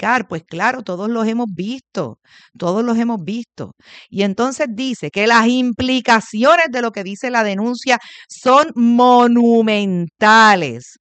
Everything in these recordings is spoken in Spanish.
explicar. Pues claro, todos los hemos visto. Y entonces dice que las implicaciones de lo que dice la denuncia son monumentales.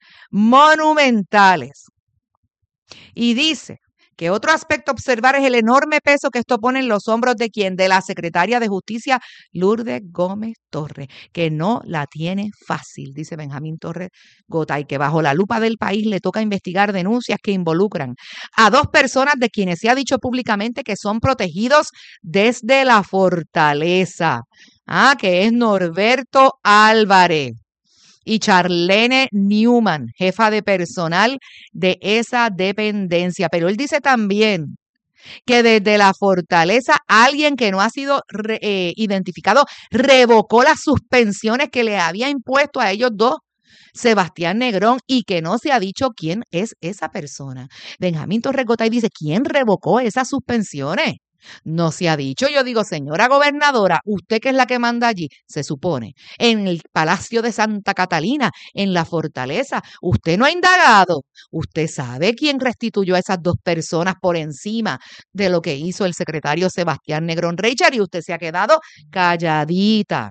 Y dice que otro aspecto a observar es el enorme peso que esto pone en los hombros de ¿quién? De la secretaria de Justicia, Lourdes Gómez Torres, que no la tiene fácil, dice Benjamín Torres Gotay, que bajo la lupa del país le toca investigar denuncias que involucran a dos personas de quienes se ha dicho públicamente que son protegidos desde la fortaleza, que es Norberto Álvarez y Charlene Newman, jefa de personal de esa dependencia. Pero él dice también que desde la fortaleza alguien que no ha sido identificado revocó las suspensiones que le había impuesto a ellos dos, Sebastián Negrón, y que no se ha dicho quién es esa persona. Benjamín Torres Gotay dice, ¿quién revocó esas suspensiones? No se ha dicho. Yo digo, señora gobernadora, usted que es la que manda allí, se supone, en el Palacio de Santa Catalina, en la fortaleza, usted no ha indagado. Usted sabe quién restituyó a esas dos personas por encima de lo que hizo el secretario Sebastián Negrón Reichard, y usted se ha quedado calladita.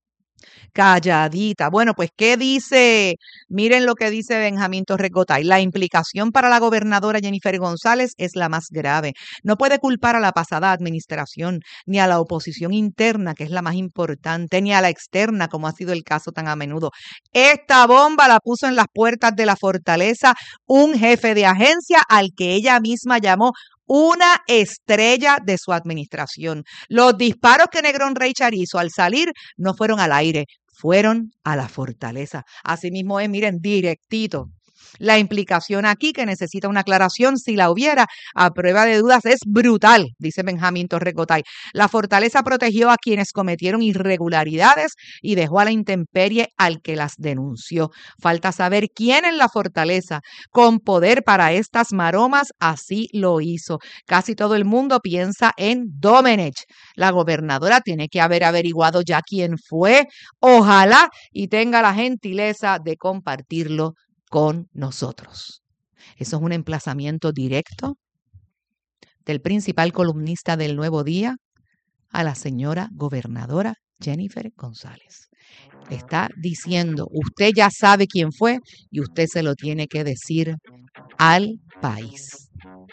Bueno, pues, ¿qué dice? Miren lo que dice Benjamín Torres Gotay. La implicación para la gobernadora Jennifer González es la más grave. No puede culpar a la pasada administración, ni a la oposición interna, que es la más importante, ni a la externa, como ha sido el caso tan a menudo. Esta bomba la puso en las puertas de la fortaleza un jefe de agencia al que ella misma llamó una estrella de su administración. Los disparos que Negrón Reichard hizo al salir no fueron al aire, fueron a la fortaleza. Así mismo es, miren, directito. La implicación aquí, que necesita una aclaración, si la hubiera, a prueba de dudas, es brutal, dice Benjamín Torres Gotay. La fortaleza protegió a quienes cometieron irregularidades y dejó a la intemperie al que las denunció. Falta saber quién en la fortaleza, con poder para estas maromas, así lo hizo. Casi todo el mundo piensa en Domenech. La gobernadora tiene que haber averiguado ya quién fue. Ojalá y tenga la gentileza de compartirlo con nosotros. Eso es un emplazamiento directo del principal columnista del Nuevo Día a la señora gobernadora Jennifer González. Está diciendo, usted ya sabe quién fue y usted se lo tiene que decir al país.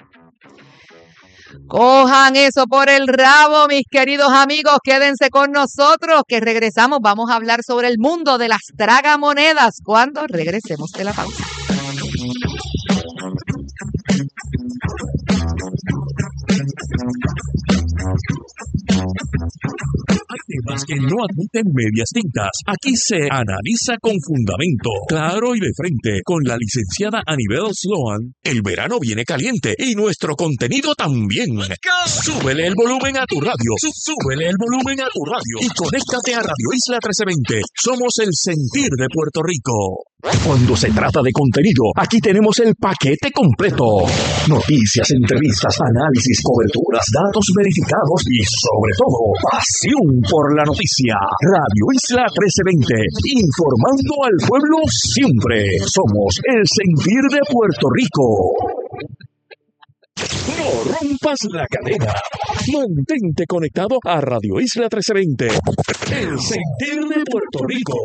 Cojan eso por el rabo, mis queridos amigos, quédense con nosotros que regresamos. Vamos a hablar sobre el mundo de las tragamonedas cuando regresemos de la pausa. Hay temas que no admiten medias tintas. Aquí se analiza con fundamento, claro y de frente. Con la licenciada Anibel Sloan, el verano viene caliente y nuestro contenido también. Súbele el volumen a tu radio. Súbele el volumen a tu radio. Y conéctate a Radio Isla 1320. Somos el sentir de Puerto Rico. Cuando se trata de contenido, aquí tenemos el paquete completo. Noticias, entrevistas, análisis, coberturas, datos verificados y, sobre todo, pasión por la noticia. Radio Isla 1320, informando al pueblo siempre. Somos el sentir de Puerto Rico. No rompas la cadena. Mantente conectado a Radio Isla 1320, el sentir de Puerto Rico.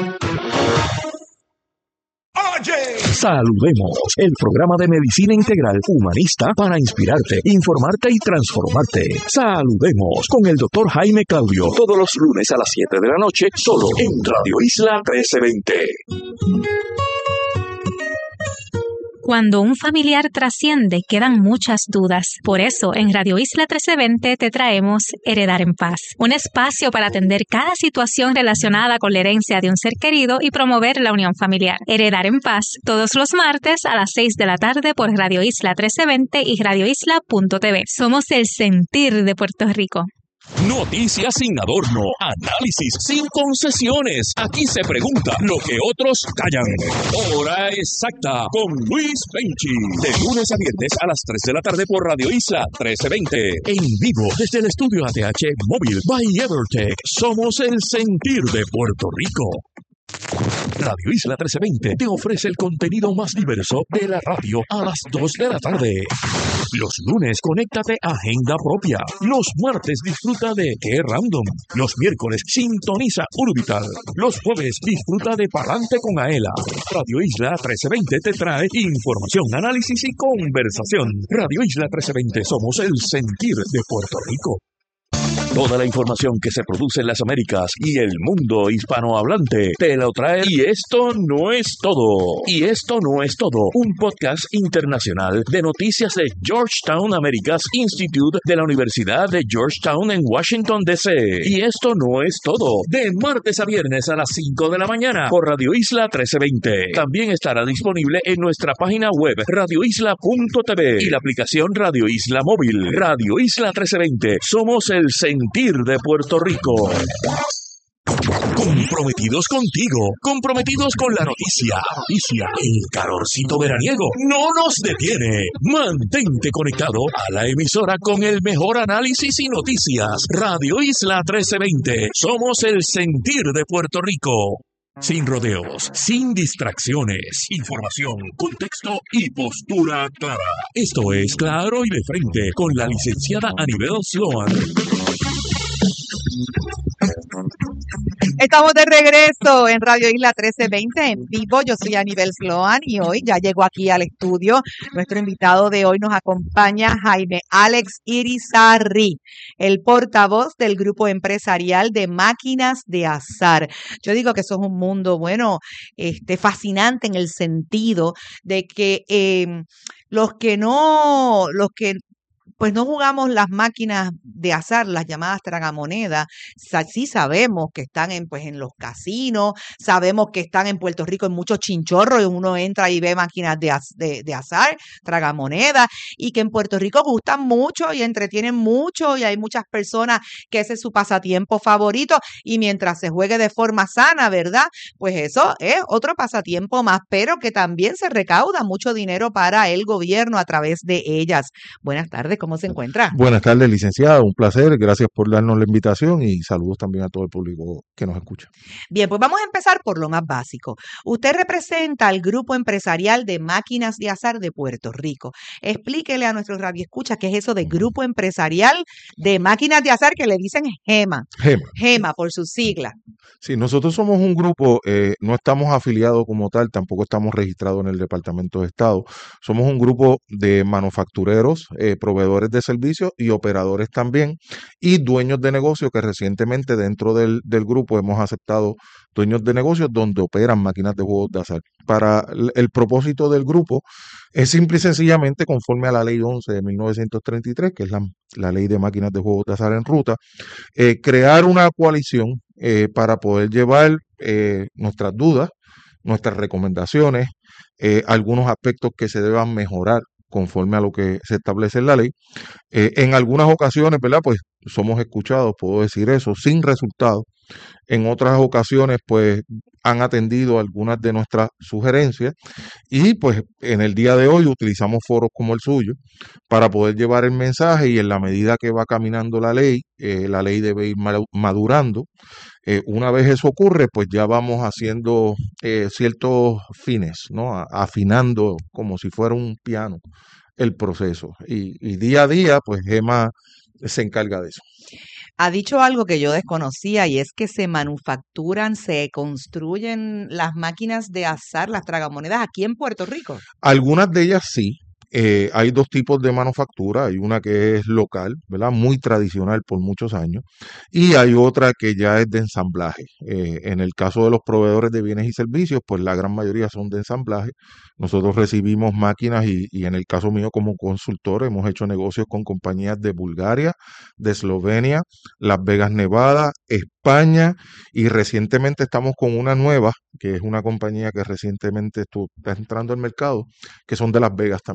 Oye. Saludemos, el programa de medicina integral humanista para inspirarte, informarte y transformarte. Saludemos con el doctor Jaime Claudio, todos los lunes a las 7 de la noche, solo en Radio Isla 1320. Cuando un familiar trasciende, quedan muchas dudas. Por eso, en Radio Isla 1320 te traemos Heredar en Paz, un espacio para atender cada situación relacionada con la herencia de un ser querido y promover la unión familiar. Heredar en Paz, todos los martes a las 6 de la tarde por Radio Isla 1320 y radioisla.tv. Somos el sentir de Puerto Rico. Noticias sin adorno, análisis sin concesiones. Aquí se pregunta lo que otros callan. Hora exacta con Luis Penchi. De lunes a viernes a las 3 de la tarde por Radio Isla 1320. En vivo desde el estudio ATH Móvil by Evertech. Somos el sentir de Puerto Rico. Radio Isla 1320 te ofrece el contenido más diverso de la radio a las 2 de la tarde. Los lunes, conéctate a Agenda Propia. Los martes, disfruta de Qué Random. Los miércoles, sintoniza Urbital. Los jueves, disfruta de Palante con Aela. Radio Isla 1320 te trae información, análisis y conversación. Radio Isla 1320, somos el sentir de Puerto Rico. Toda la información que se produce en las Américas y el mundo hispanohablante te lo trae. Y esto no es todo. Y esto no es todo. Un podcast internacional de noticias de Georgetown Americas Institute de la Universidad de Georgetown en Washington, D.C. Y esto no es todo. De martes a viernes a las 5 de la mañana por Radio Isla 1320. También estará disponible en nuestra página web radioisla.tv y la aplicación Radio Isla Móvil. Radio Isla 1320. Somos el sentir de Puerto Rico. Comprometidos contigo, comprometidos con la noticia. El calorcito veraniego no nos detiene. Mantente conectado a la emisora con el mejor análisis y noticias. Radio Isla 1320. Somos el sentir de Puerto Rico. Sin rodeos, sin distracciones, información, contexto y postura clara. Esto es Claro y de Frente con la licenciada Anibel Sloan. Estamos de regreso en Radio Isla 1320 en vivo. Yo soy Anibel Sloan y hoy ya llegó aquí al estudio. Nuestro invitado de hoy nos acompaña Jaime Alex Irizarry, el portavoz del grupo empresarial de Máquinas de Asar. Yo digo que eso es un mundo, fascinante en el sentido de que los que no jugamos las máquinas de azar, las llamadas tragamonedas, sí sabemos que están en los casinos, sabemos que están en Puerto Rico en muchos chinchorros, y uno entra y ve máquinas de azar, tragamonedas, y que en Puerto Rico gustan mucho y entretienen mucho, y hay muchas personas que ese es su pasatiempo favorito, y mientras se juegue de forma sana, ¿verdad? Pues eso es otro pasatiempo más, pero que también se recauda mucho dinero para el gobierno a través de ellas. Buenas tardes, ¿cómo se encuentra? Buenas tardes, licenciada, un placer, gracias por darnos la invitación y saludos también a todo el público que nos escucha. Bien, pues vamos a empezar por lo más básico. Usted representa al grupo empresarial de Máquinas de Asar de Puerto Rico. Explíquele a nuestros radioescuchas qué es eso de grupo empresarial de Máquinas de Asar, que le dicen GEMA. GEMA por sus siglas. Sí, nosotros somos un grupo, no estamos afiliados como tal, tampoco estamos registrados en el Departamento de Estado. Somos un grupo de manufactureros, proveedores de servicios y operadores también, y dueños de negocios que recientemente dentro del grupo hemos aceptado dueños de negocios donde operan máquinas de juegos de azar. Para el propósito del grupo es simple y sencillamente conforme a la Ley 11 de 1933, que es la Ley de Máquinas de Juegos de Azar en Ruta, crear una coalición para poder llevar nuestras dudas, nuestras recomendaciones, algunos aspectos que se deban mejorar conforme a lo que se establece en la ley. En algunas ocasiones, ¿verdad? Pues somos escuchados, puedo decir eso, sin resultado. En otras ocasiones, pues han atendido algunas de nuestras sugerencias y pues en el día de hoy utilizamos foros como el suyo para poder llevar el mensaje, y en la medida que va caminando la ley debe ir madurando. Una vez eso ocurre, pues ya vamos haciendo ciertos fines, ¿no? Afinando como si fuera un piano el proceso. Y día a día, pues GEMA se encarga de eso. Ha dicho algo que yo desconocía, y es que se manufacturan, se construyen las máquinas de azar, las tragamonedas aquí en Puerto Rico. Algunas de ellas sí. Hay dos tipos de manufactura. Hay una que es local, ¿verdad? Muy tradicional por muchos años, y hay otra que ya es de ensamblaje. En el caso de los proveedores de bienes y servicios, pues la gran mayoría son de ensamblaje. Nosotros recibimos máquinas y en el caso mío como consultor hemos hecho negocios con compañías de Bulgaria, de Eslovenia, Las Vegas, Nevada, España, y recientemente estamos con una nueva, que es una compañía que recientemente está entrando al mercado, que son de Las Vegas también.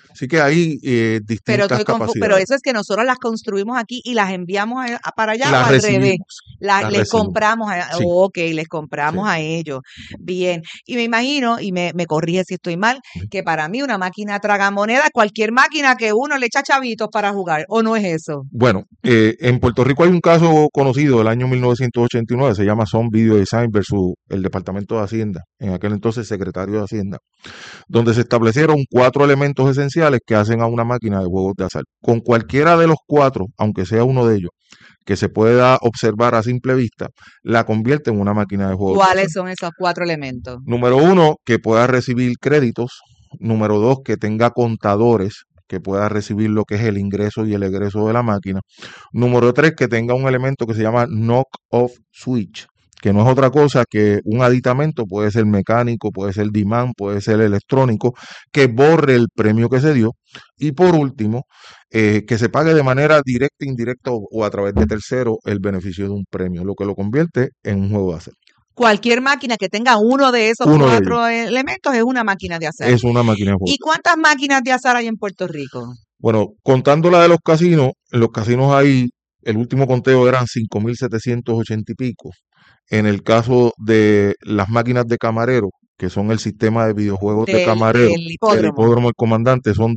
Así que hay Pero distintas pero capacidades. eso es que nosotros las construimos aquí y las enviamos para allá o Las al revés. recibimos, las Les recibimos. compramos, Sí, ok, les sí, compramos a ellos. Bien. Y me imagino, y me corrige si estoy mal, sí. que para mí una máquina tragamonedas es cualquier máquina que uno le echa chavitos para jugar, ¿o no es eso? Bueno, en Puerto Rico hay un caso conocido del año 1989, se llama Sun Video Design versus el Departamento de Hacienda, en aquel entonces secretario de Hacienda, donde se establecieron 4 elementos esenciales que hacen a una máquina de juegos de azar. Con cualquiera de los 4, aunque sea uno de ellos, que se pueda observar a simple vista, la convierte en una máquina de juegos de azar. ¿Cuáles son esos 4 elementos? Número 1, que pueda recibir créditos. Número 2, que tenga contadores, que pueda recibir lo que es el ingreso y el egreso de la máquina. Número 3, que tenga un elemento que se llama knock-off switch, que no es otra cosa que un aditamento, puede ser mecánico, puede ser de-man, puede ser electrónico, que borre el premio que se dio. Y por último, que se pague de manera directa, indirecta o a través de terceros el beneficio de un premio, lo que lo convierte en un juego de azar. Cualquier máquina que tenga uno de esos Uno de 4 elementos es una máquina de azar. Es una máquina de juego. ¿Y cuántas máquinas de azar hay en Puerto Rico? Bueno, contando la de los casinos, en los casinos hay, el último conteo eran 5.780 y pico. En el caso de las máquinas de camarero, que son el sistema de videojuegos de camarero, Del el hipódromo. hipódromo del comandante, son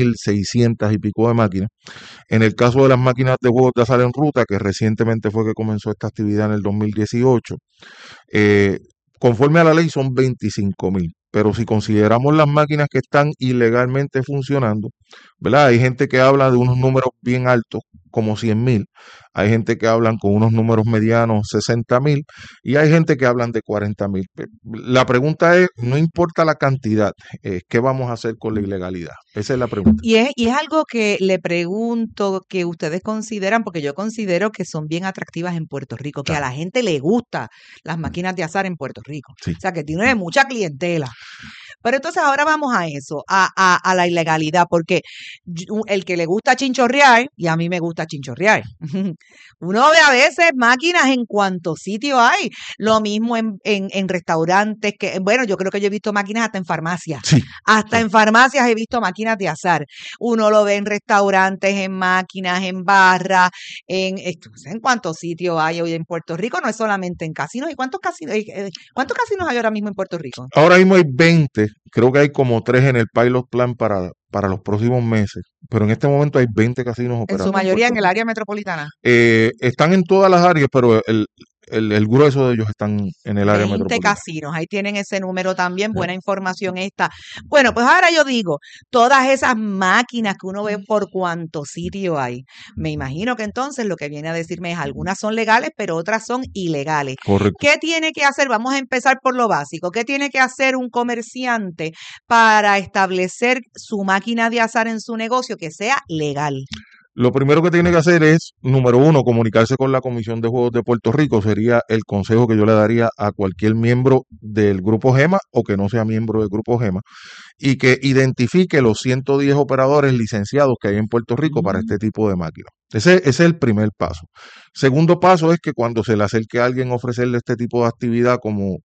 2.600 y pico de máquinas. En el caso de las máquinas de juegos de azar en ruta, que recientemente fue que comenzó esta actividad en el 2018, conforme a la ley son 25.000. Pero si consideramos las máquinas que están ilegalmente funcionando, ¿verdad? Hay gente que habla de unos números bien altos, como 100.000. Hay gente que hablan con unos números medianos, 60.000. Y hay gente que hablan de 40.000. La pregunta es, no importa la cantidad, ¿qué vamos a hacer con la ilegalidad? Esa es la pregunta. Y es algo que le pregunto que ustedes consideran, porque yo considero que son bien atractivas en Puerto Rico, que a la gente le gusta las máquinas de azar en Puerto Rico. Sí. O sea, que tiene mucha clientela. Pero entonces ahora vamos a eso, a la ilegalidad, porque el que le gusta chinchorrear, y a mí me gusta chinchorrear, uno ve a veces máquinas en cuantos sitios hay. Lo mismo en restaurantes, que bueno, yo creo que yo he visto máquinas hasta en farmacias. Sí. Hasta en farmacias he visto máquinas de azar. Uno lo ve en restaurantes, en máquinas, en barras, en cuántos sitios hay hoy en Puerto Rico. No es solamente en casinos. ¿Y cuántos casinos hay ahora mismo en Puerto Rico? Ahora mismo hay 20, creo que hay como 3 en el pilot plan para los próximos meses, pero en este momento hay 20 casinos operando. En su mayoría en el área metropolitana. Están en todas las áreas, pero el grueso de ellos están en el área 20 metropolitana. casinos, ahí tienen ese número también, buena información esta. Bueno, pues ahora yo digo, todas esas máquinas que uno ve por cuántos sitios hay, me imagino que entonces lo que viene a decirme es algunas son legales, pero otras son ilegales. Correcto. ¿Qué tiene que hacer? Vamos a empezar por lo básico. ¿Qué tiene que hacer un comerciante para establecer su máquina de azar en su negocio que sea legal? Lo primero que tiene que hacer es, número 1, comunicarse con la Comisión de Juegos de Puerto Rico. Sería el consejo que yo le daría a cualquier miembro del Grupo GEMA o que no sea miembro del Grupo GEMA, y que identifique los 110 operadores licenciados que hay en Puerto Rico para este tipo de máquinas. Ese es el primer paso. Segundo paso es que cuando se le acerque a alguien ofrecerle este tipo de actividad como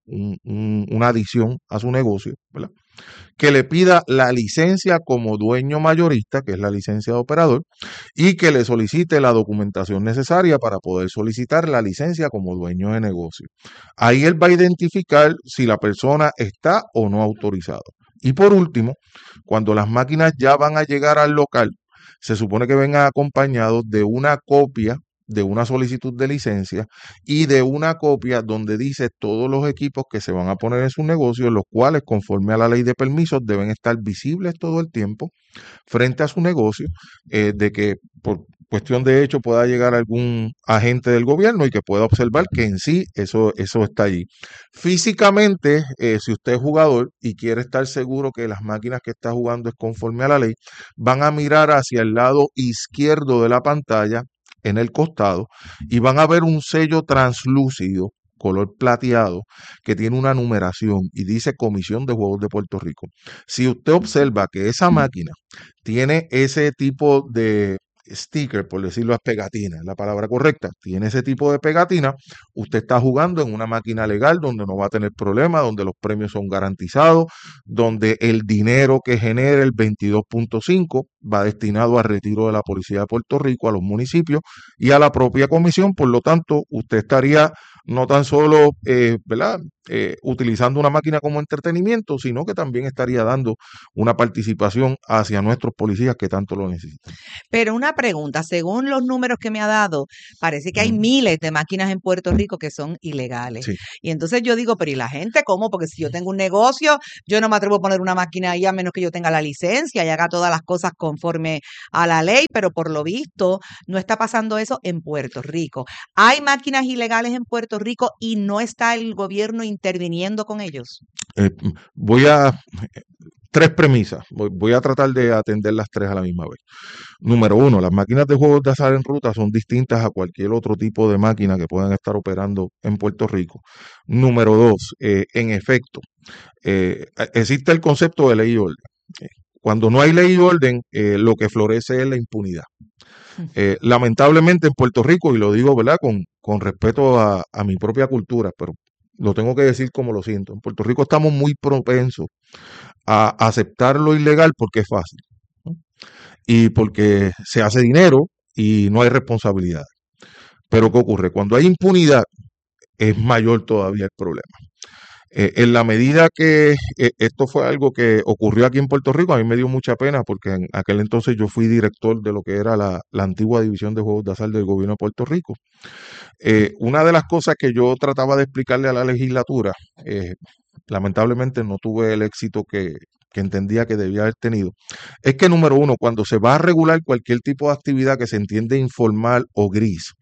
una adición a su negocio, ¿verdad?, que le pida la licencia como dueño mayorista, que es la licencia de operador, y que le solicite la documentación necesaria para poder solicitar la licencia como dueño de negocio. Ahí él va a identificar si la persona está o no autorizada. Y por último, cuando las máquinas ya van a llegar al local, se supone que vengan acompañados de una copia de una solicitud de licencia y de una copia donde dice todos los equipos que se van a poner en su negocio, los cuales conforme a la ley de permisos deben estar visibles todo el tiempo frente a su negocio, de que por cuestión de hecho pueda llegar algún agente del gobierno y que pueda observar que en sí eso está allí. Físicamente, si usted es jugador y quiere estar seguro que las máquinas que está jugando es conforme a la ley, van a mirar hacia el lado izquierdo de la pantalla, en el costado, y van a ver un sello translúcido color plateado que tiene una numeración y dice Comisión de Juegos de Puerto Rico. Si usted observa que esa máquina tiene ese tipo de sticker, por decirlo, es pegatina, es la palabra correcta, tiene ese tipo de pegatina, usted está jugando en una máquina legal donde no va a tener problema, donde los premios son garantizados, donde el dinero que genere el 22.5 va destinado al retiro de la Policía de Puerto Rico, a los municipios y a la propia comisión. Por lo tanto, usted estaría no tan solo, ¿verdad? Utilizando una máquina como entretenimiento, sino que también estaría dando una participación hacia nuestros policías que tanto lo necesitan. Pero una pregunta, según los números que me ha dado, parece que hay miles de máquinas en Puerto Rico que son ilegales. Sí. Y entonces yo digo, pero ¿y la gente cómo? Porque si yo tengo un negocio, yo no me atrevo a poner una máquina ahí a menos que yo tenga la licencia y haga todas las cosas conforme a la ley, pero por lo visto no está pasando eso en Puerto Rico. Hay máquinas ilegales en Puerto Rico y no está el gobierno interviniendo con ellos. Voy a... Tres premisas. Voy a tratar de atender las tres a la misma vez. Número uno, las máquinas de juegos de azar en ruta son distintas a cualquier otro tipo de máquina que puedan estar operando en Puerto Rico. Número dos, en efecto, existe el concepto de ley y orden. Cuando no hay ley y orden, lo que florece es la impunidad. Lamentablemente en Puerto Rico, y lo digo, ¿verdad?, con respeto a mi propia cultura, pero lo tengo que decir como lo siento. En Puerto Rico estamos muy propensos a aceptar lo ilegal porque es fácil, ¿no? Y porque se hace dinero y no hay responsabilidad. Pero ¿qué ocurre? Cuando hay impunidad es mayor todavía el problema. En la medida que esto fue algo que ocurrió aquí en Puerto Rico, a mí me dio mucha pena porque en aquel entonces yo fui director de lo que era la antigua División de Juegos de Azar del gobierno de Puerto Rico. Una de las cosas que yo trataba de explicarle a la legislatura, lamentablemente no tuve el éxito que entendía que debía haber tenido, es que número uno, cuando se va a regular cualquier tipo de actividad que se entiende informal o gris,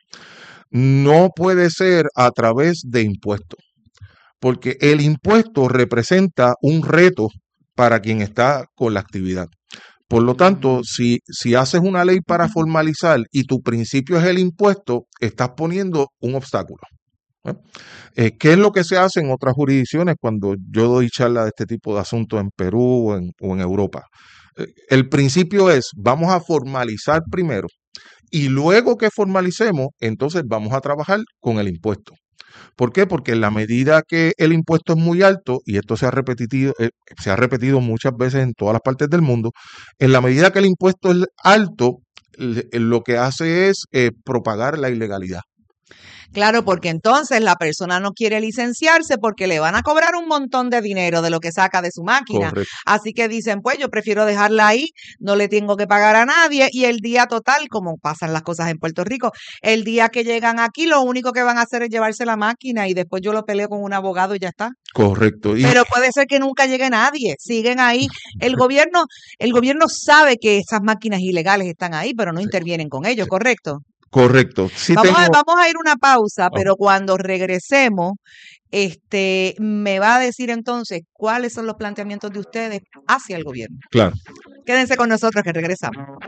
no puede ser a través de impuestos, porque el impuesto representa un reto para quien está con la actividad. Por lo tanto, si haces una ley para formalizar y tu principio es el impuesto, estás poniendo un obstáculo. ¿Qué es lo que se hace en otras jurisdicciones cuando yo doy charla de este tipo de asuntos en Perú o en Europa? El principio es, vamos a formalizar primero y luego que formalicemos, entonces vamos a trabajar con el impuesto. ¿Por qué? Porque en la medida que el impuesto es muy alto, y esto se ha repetido muchas veces en todas las partes del mundo, en la medida que el impuesto es alto, lo que hace es propagar la ilegalidad. Claro, porque entonces la persona no quiere licenciarse porque le van a cobrar un montón de dinero de lo que saca de su máquina. Correcto. Así que dicen, pues yo prefiero dejarla ahí, no le tengo que pagar a nadie y el día total, como pasan las cosas en Puerto Rico, el día que llegan aquí lo único que van a hacer es llevarse la máquina y después yo lo peleo con un abogado y ya está. Correcto. Pero puede ser que nunca llegue nadie, siguen ahí. El gobierno sabe que esas máquinas ilegales están ahí, pero no intervienen con ellos, ¿correcto? Correcto. Sí Vamos tengo... a ir a una pausa, Ok. pero cuando regresemos, me va a decir entonces cuáles son los planteamientos de ustedes hacia el gobierno. Claro. Quédense con nosotros que regresamos.